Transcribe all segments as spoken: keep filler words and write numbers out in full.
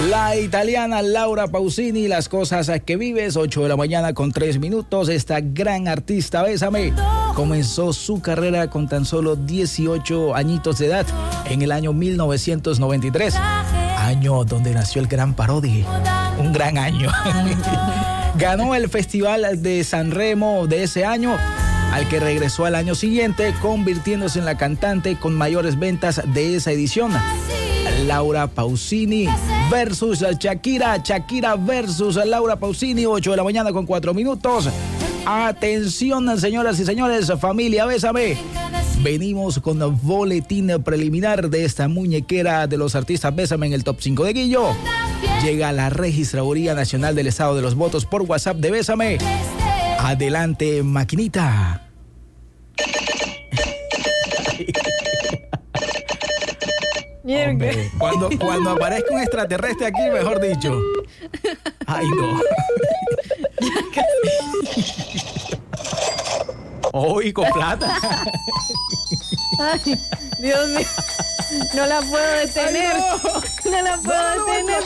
La italiana Laura Pausini, Las cosas que vives, ocho de la mañana con tres minutos. Esta gran artista, Bésame, comenzó su carrera con tan solo dieciocho añitos de edad en el año mil novecientos noventa y tres, año donde nació el gran Parodi, un gran año. Ganó el Festival de Sanremo de ese año, al que regresó al año siguiente, convirtiéndose en la cantante con mayores ventas de esa edición. Laura Pausini versus Shakira, Shakira versus Laura Pausini, ocho de la mañana con cuatro minutos. Atención, señoras y señores, familia Bésame. Venimos con el boletín preliminar de esta muñequera de los artistas Bésame en el top cinco de Guillo. Llega la Registraduría Nacional del Estado de los Votos por WhatsApp de Bésame. Adelante, maquinita. Hombre, cuando, cuando aparezca un extraterrestre aquí, mejor dicho. Ay, no. Hoy con plata. Ay, Dios mío. No la puedo detener. Ay, no. no la puedo no, detener,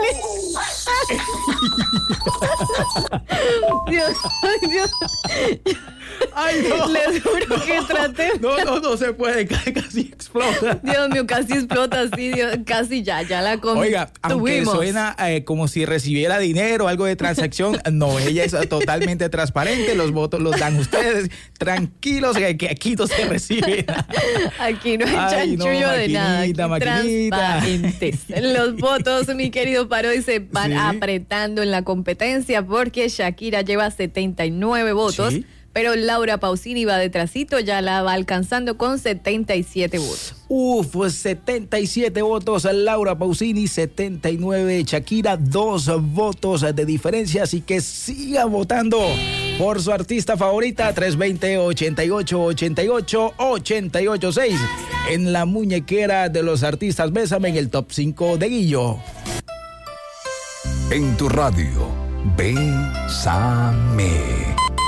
Pablo. Dios, ay, Dios. Ay, no. Les juro no, que traté. No, no, no se puede, casi explota. Dios mío, casi explota así, Dios, casi ya, ya la comí. Oiga, aunque suena eh, como si recibiera dinero, algo de transacción, no, ella es totalmente transparente, los votos los dan ustedes, tranquilos, que, que aquí no se recibe nada. Aquí no hay Ay, chanchullo no, de nada, aquí maquinita. Transparentes. Los votos, mi querido Parodi, se van sí. apretando en la competencia porque Shakira lleva setenta y nueve votos. ¿Sí? Pero Laura Pausini va detrásito, ya la va alcanzando con setenta y siete votos. Uf, pues setenta y siete votos a Laura Pausini, setenta y nueve Shakira, dos votos de diferencia, así que sigan votando por su artista favorita, tres dos cero, ochenta y ocho, ochenta y ocho, ochenta y ocho seis, en la muñequera de los artistas Bésame en el top cinco de Guillo. En tu radio, Bésame.